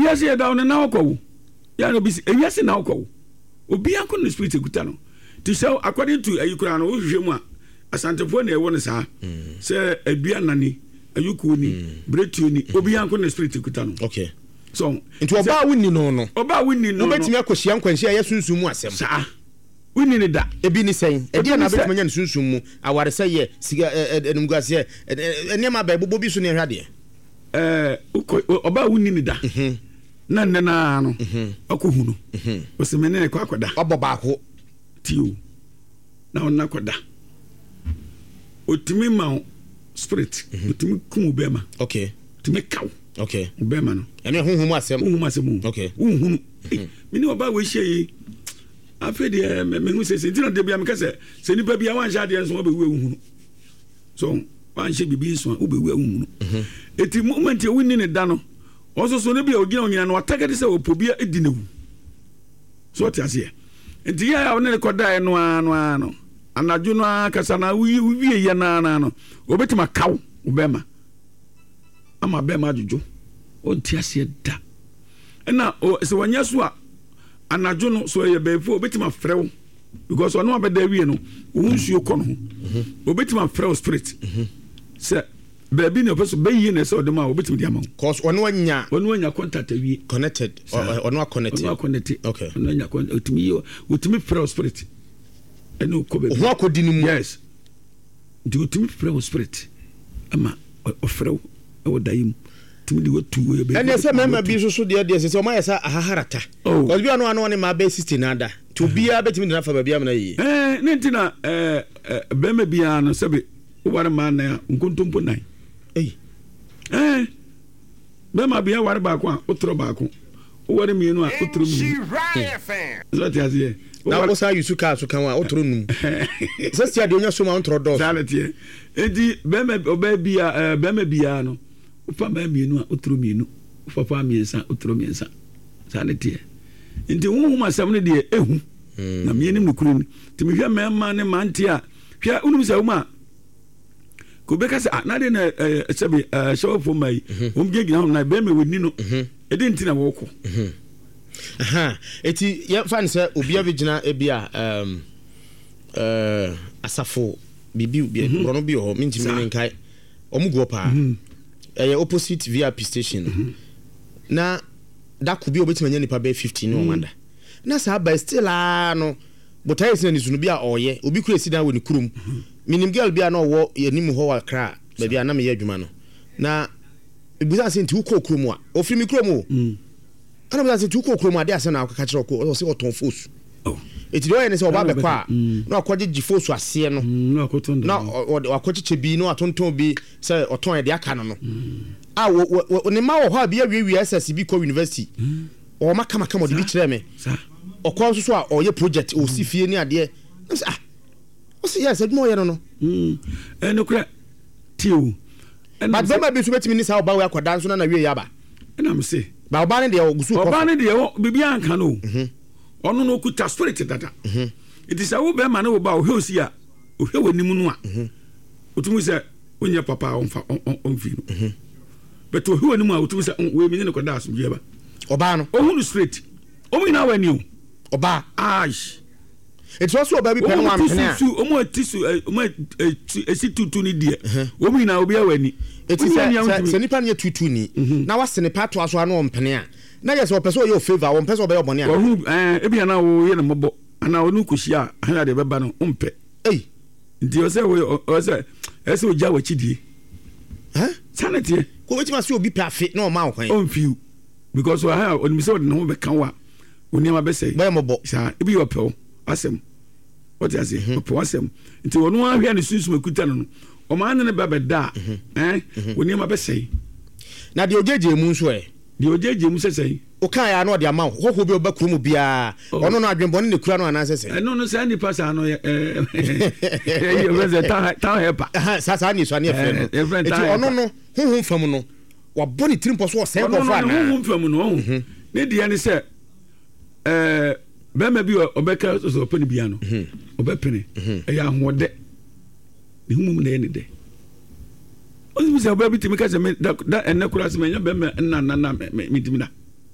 ewiase ya down na okwo ya no bi ewiase na okwo obi anko no spirit ekuta no to show according to ayukura no hwehwemu a asantefo na ewo no saa say adua nani ayuku ni bretu ni obi anko no spirit ekuta no okay so into oba wonni no oba wonni no obetimi akohia nkwanhia ya sunsun mu asem saa wonni ne da ebi ni sen edi na betimi nya sunsun mu aware say ye siga enumguase enema ba bobo bi so ne hwade oba wonni ne da na nna no akohunu osemene ne kwakoda oboba ko tio na onna koda otimi ma spirit otimi kumu bema okay otimi kaw okay bema no ene huhumu asem okay huhunu mini oba we hye afede me hu sese dino de bia me kase se nipa bia wan hya de enso obewu huhunu so wan hye bibi enso obewu huhunu eti moment e wini ne da no also so ne bia ogina onyina no atakade se opobia edinewu so tiase enti ya wona koda eno ano anadwo no akasa na wie ya na no obetima kaw obema ama bema adwojo onti ase da na se wanya so a anadwo no so ye befo obetima frew because ono abeda wie no wonsuo kɔ no obetima frew spirit se baby no person be yi na se odema obetima di ama cause ono anya contact awie connected ono connected okay ono anya otimi frew spirit eno ko be ho akodi ni mu yes di otimi frew spirit ama ofrew o dayim timi di watu we be ene se mema bi so de se o ma yesa ahaharata cause bi ano ne ma be 60 na da to bia betimi na fa ba bia na yi ne ntina be me bia no se be ware ma na nkontompo nan be ma bia ware ba ko a otro ba ko ware mienu a otro mienu so ti azie na wo sa yusu ka so kan wa otro num se sia de onya so ma otro do salete edi be me oba bia be me bia no ufa ba mienu a otro mienu ufa pa miensa otro miensa salete nti wo ma sam ne de ehu na mienim no kuru ni ti me hwa mema ne manti a hwa unum sa uma ko be ka sa na de na sebe show for mai gina ho na be me woni no edi nti na wo ko eti ya fan se obi abegina ebia asafo bibi rono bi ho minti me nkai omugo pa opposite VIP station na da ku bi obetima nya nipa be 15 no wanda na sa ba still no botai se ni sunu bi a oye obi kura sida woni kurum minim girl bi a na wo yanim ho wa kra ba bi a na me ya adwuma no na ebuza se nti wo kurum a ofiri mi kurum o ana buza se wo kurum a de ase na akaka kire ko o se oton fosu eti do ye se oba be kwa na akwaje gifosu ase no na akotondo na akwache bi no atonton bi se oton e de aka no no ne ma wo ha bi awie SSB ko university o maka mo de bi kire me okwa so a oye project o si fie ni ade o si yes admo ye no no kura tiu but them be so betimi ni sa oba we akoda so na wie yaba na me se ba oba ne de ogusu ko oba ne de bibi anka no ono no kuta spirit dada it is a wo be ma na wo ba o hwesi a o hwe wani mu no a otumu se onye papa on fi no but o hwe wani mu a otumu se we mi ne ko da so bieba oba no ohunu straight o mi na wani o oba aish it's also oba bi pen one pen o mo tisu o mo esi tutu ni die o mi na obi awani eti se nipa ne tutu ni na wasene pato aso ano mpene a na yes o person yo favor o person be obone a o ebi na wo ye na mobo ana onu kuhia ha de beba no umpe ndi o se o se ese o ja wachidie sanete ko wetima se obi pafe na o ma kwan on fiu because o ha oni se o de no be kan wa oni ma be say be mobo sa ebi yo pe o asem what you say pe asem nti wonu ahwe ne sunsun ekuta no o ma ne be da oni ma be say na de ojeje mu nso de ojeje mu sesei o kan ya no de ama ho bi obakuru mu bia ono no adwenbone ne kura no ana sesei no say ni pass ano ye ta hepa sa ni so ani efe no eti ono no huhun fam no wa boni trimpo so o se ko fa na huhun fam no ne de ani se bema bi obeka so opani bia no obepene ya ahode ne humum na ye ne de o mi se obabi timi ka se me da enna kura se me nya bema na me timina